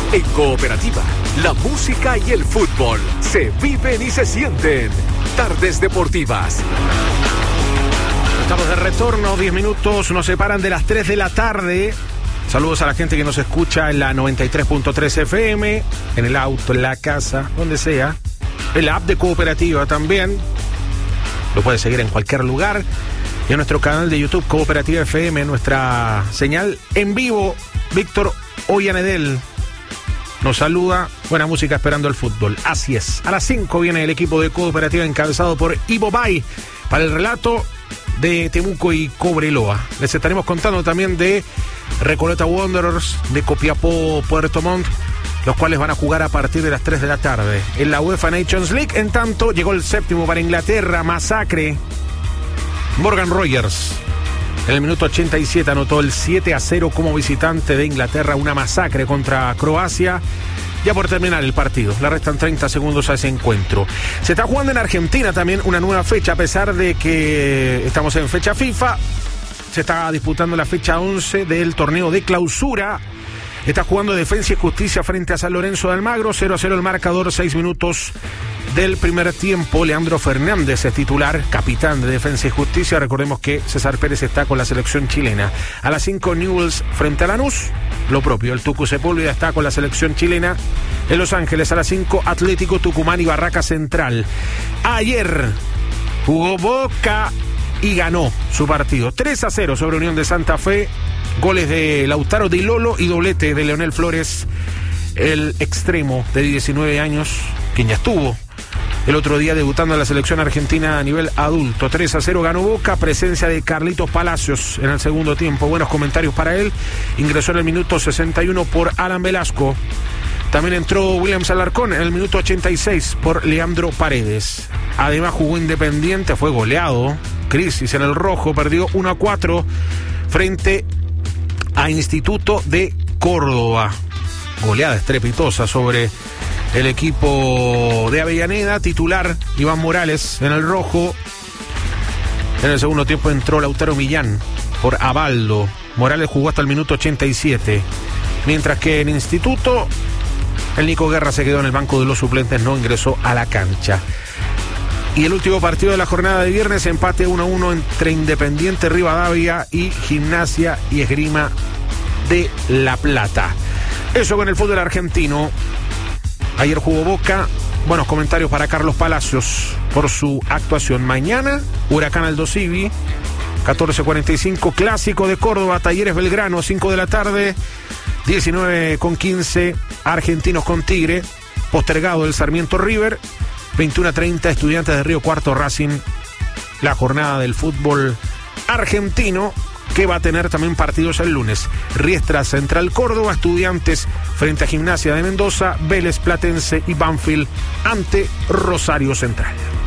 En Cooperativa, la música y el fútbol se viven y se sienten. Tardes Deportivas. Estamos de retorno, 10 minutos nos separan de las 3 de la tarde. Saludos a la gente que nos escucha en la 93.3 FM, en el auto, en la casa, donde sea. En la app de Cooperativa también. Lo puedes seguir en cualquier lugar. Y en nuestro canal de YouTube, Cooperativa FM, nuestra señal en vivo. Víctor Ollanedel nos saluda. Buena música esperando el fútbol. Así es. A las 5 viene el equipo de Cooperativa encabezado por Ivo Bay para el relato de Temuco y Cobreloa. Les estaremos contando también de Recoleta Wanderers, de Copiapó, Puerto Montt, los cuales van a jugar a partir de las 3 de la tarde. En la UEFA Nations League, en tanto, llegó el séptimo para Inglaterra, masacre. Morgan Rogers, en el minuto 87, anotó el 7-0 como visitante de Inglaterra, una masacre contra Croacia. Ya por terminar el partido, le restan 30 segundos a ese encuentro. Se está jugando en Argentina también una nueva fecha, a pesar de que estamos en fecha FIFA. Se está disputando la fecha 11 del torneo de clausura. Está jugando Defensa y Justicia frente a San Lorenzo de Almagro. 0-0 el marcador, 6 minutos del primer tiempo. Leandro Fernández es titular, capitán de Defensa y Justicia. Recordemos que César Pérez está con la selección chilena. A las 5 Newell's frente a Lanús. Lo propio, el Tucu Sepúlveda está con la selección chilena. En Los Ángeles a las 5 Atlético Tucumán y Barraca Central. Ayer jugó Boca y ganó su partido 3-0 sobre Unión de Santa Fe. Goles de Lautaro Di Lolo y doblete de Leonel Flores, el extremo de 19 años, quien ya estuvo el otro día debutando en la selección argentina a nivel adulto. 3-0 ganó Boca, presencia de Carlitos Palacios en el segundo tiempo. Buenos comentarios para él. Ingresó en el minuto 61 por Alan Velasco. También entró Williams Alarcón en el minuto 86 por Leandro Paredes. Además jugó Independiente, fue goleado. Crisis en el rojo, perdió 1-4 frente a Instituto de Córdoba. Goleada estrepitosa sobre el equipo de Avellaneda. Titular Iván Morales en el rojo. En el segundo tiempo entró Lautaro Millán por Abaldo. Morales jugó hasta el minuto 87. Mientras que en Instituto, el Nico Guerra se quedó en el banco de los suplentes, no ingresó a la cancha. Y el último partido de la jornada de viernes, empate 1-1 entre Independiente Rivadavia y Gimnasia y Esgrima de La Plata. Eso con el fútbol argentino. Ayer jugó Boca. Buenos comentarios para Carlos Palacios por su actuación. Mañana, Huracán Aldo Civi, 14:45, Clásico de Córdoba, Talleres Belgrano, 5 de la tarde, 19:15, Argentinos con Tigre, postergado el Sarmiento River, 21:30, Estudiantes de Río Cuarto Racing. La jornada del fútbol argentino, que va a tener también partidos el lunes. Riestra Central Córdoba, Estudiantes frente a Gimnasia de Mendoza, Vélez Platense y Banfield ante Rosario Central.